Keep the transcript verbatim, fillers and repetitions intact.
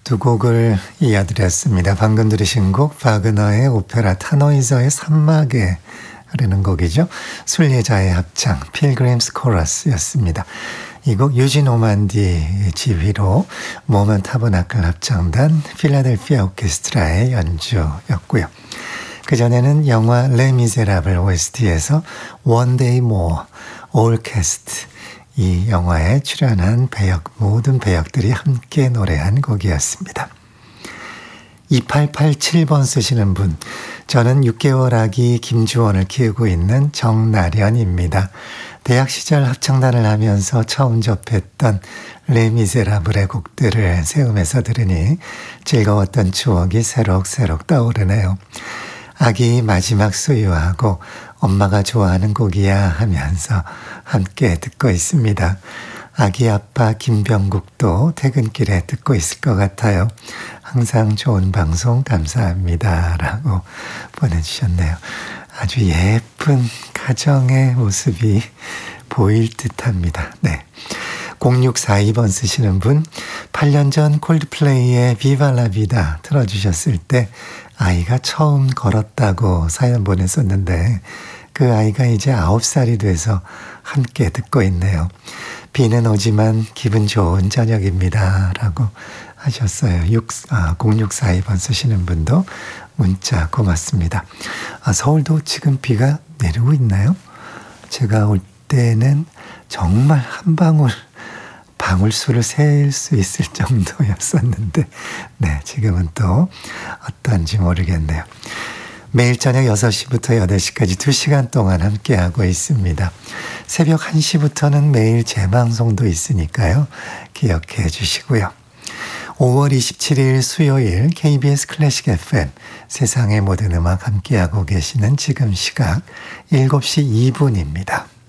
두 곡을 이어드렸습니다. 방금 들으신 곡 바그너의 오페라 타노이저의 산막에 흐르는 곡이죠. 순례자의 합창 필그림스 코러스였습니다. 이 곡 유진 오만디 지휘로 모먼 타버나클 합창단 필라델피아 오케스트라의 연주였고요. 그전에는 영화 레미제라블 오에스티에서 One Day More, All Cast 이 영화에 출연한 배역, 모든 배역들이 함께 노래한 곡이었습니다. 이팔팔칠 번 쓰시는 분, 저는 육 개월 아기 김주원을 키우고 있는 정나련입니다. 대학 시절 합창단을 하면서 처음 접했던 레미제라블의 곡들을 세우면서 들으니 즐거웠던 추억이 새록새록 떠오르네요. 아기 마지막 수유하고 엄마가 좋아하는 곡이야 하면서 함께 듣고 있습니다. 아기 아빠 김병국도 퇴근길에 듣고 있을 것 같아요. 항상 좋은 방송 감사합니다. 라고 보내주셨네요. 아주 예쁜 가정의 모습이 보일 듯합니다. 네. 공육사이 번 쓰시는 분, 팔 년 전 콜드플레이의 비바 라 비다 틀어주셨을 때 아이가 처음 걸었다고 사연 보냈었는데 그 아이가 이제 아홉 살이 돼서 함께 듣고 있네요. 비는 오지만 기분 좋은 저녁입니다. 라고 하셨어요. 육, 아, 공육사이 번 쓰시는 분도 문자 고맙습니다. 아, 서울도 지금 비가 내리고 있나요? 제가 올 때는 정말 한 방울 방울수를 셀 수 있을 정도였었는데 네, 지금은 또 어떤지 모르겠네요. 매일 저녁 여섯 시부터 여덟 시까지 두 시간 동안 함께하고 있습니다. 새벽 한 시부터는 매일 재방송도 있으니까요. 기억해 주시고요. 오월 이십칠일 수요일 케이비에스 클래식 에프엠 세상의 모든 음악 함께하고 계시는 지금 시각 일곱 시 이 분입니다.